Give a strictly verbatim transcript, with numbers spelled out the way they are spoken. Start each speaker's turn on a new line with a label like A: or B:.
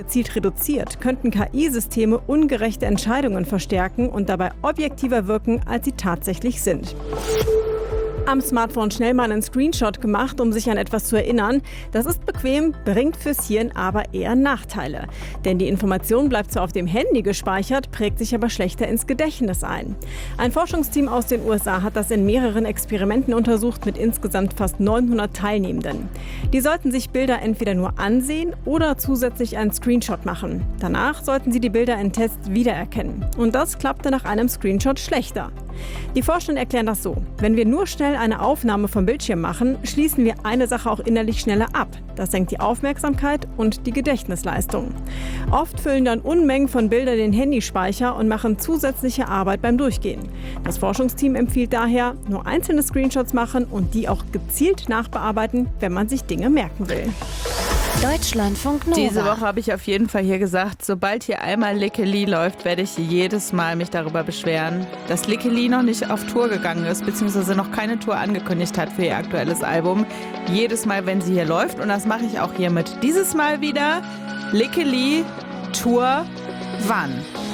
A: gezielt reduziert, könnten K I-Systeme ungerechte Entscheidungen verstärken und dabei objektiver wirken, als sie tatsächlich sind. Am Smartphone schnell mal einen Screenshot gemacht, um sich an etwas zu erinnern. Das ist bequem, bringt fürs Hirn aber eher Nachteile. Denn die Information bleibt zwar auf dem Handy gespeichert, prägt sich aber schlechter ins Gedächtnis ein. Ein Forschungsteam aus den U S A hat das in mehreren Experimenten untersucht mit insgesamt fast neunhundert Teilnehmenden. Die sollten sich Bilder entweder nur ansehen oder zusätzlich einen Screenshot machen. Danach sollten sie die Bilder in Tests wiedererkennen. Und das klappte nach einem Screenshot schlechter. Die Forschenden erklären das so: Wenn wir nur schnell eine Aufnahme vom Bildschirm machen, schließen wir eine Sache auch innerlich schneller ab. Das senkt die Aufmerksamkeit und die Gedächtnisleistung. Oft füllen dann Unmengen von Bildern den Handyspeicher und machen zusätzliche Arbeit beim Durchgehen. Das Forschungsteam empfiehlt daher, nur einzelne Screenshots machen und die auch gezielt nachbearbeiten, wenn man sich Dinge merken will.
B: Deutschlandfunk Nova.
C: Diese Woche habe ich auf jeden Fall hier gesagt, sobald hier einmal Lickeli läuft, werde ich jedes Mal mich darüber beschweren, dass Lickeli noch nicht auf Tour gegangen ist, beziehungsweise noch keine Tour angekündigt hat für ihr aktuelles Album. Jedes Mal, wenn sie hier läuft, und das mache ich auch hiermit. Dieses Mal wieder Lickeli Tour wann?